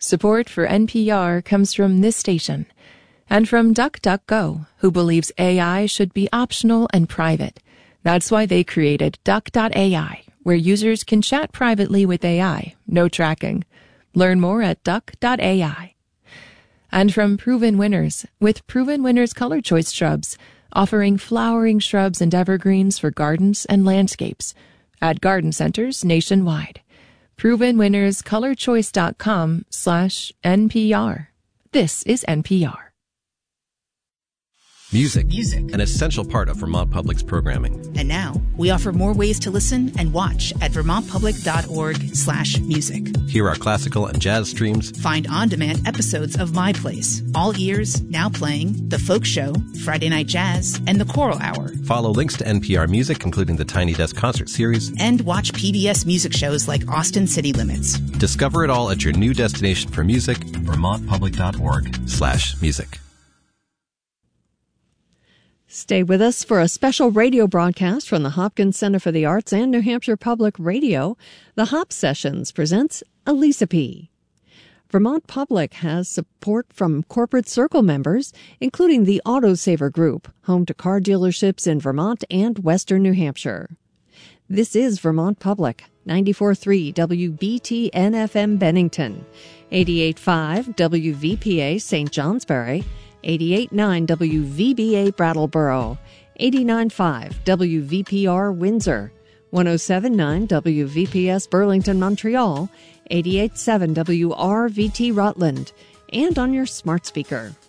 Support for NPR comes from this station and from DuckDuckGo, who believes AI should be optional and private. That's why they created Duck.ai, where users can chat privately with AI, no tracking. Learn more at Duck.ai. And from Proven Winners, with Proven Winners Color Choice Shrubs, offering flowering shrubs and evergreens for gardens and landscapes at garden centers nationwide. ProvenWinnersColorChoice.com/NPR. This is NPR. Music, an essential part of Vermont Public's programming. And now, we offer more ways to listen and watch at vermontpublic.org/music. Hear our classical and jazz streams. Find on-demand episodes of My Place, All Ears, Now Playing, The Folk Show, Friday Night Jazz, and The Choral Hour. Follow links to NPR Music, including the Tiny Desk Concert Series. And watch PBS music shows like Austin City Limits. Discover it all at your new destination for music, vermontpublic.org/music. Stay with us for a special radio broadcast from the Hopkins Center for the Arts and New Hampshire Public Radio. The Hop Sessions presents Elisa P. Vermont Public has support from corporate circle members, including the Autosaver Group, home to car dealerships in Vermont and Western New Hampshire. This is Vermont Public, 94.3 WBTN-FM Bennington, 88.5 WVPA St. Johnsbury, 88.9 WVBA Brattleboro, 89.5 WVPR Windsor, 107.9 WVPS Burlington Montreal, 88.7 WRVT Rutland, and on your smart speaker.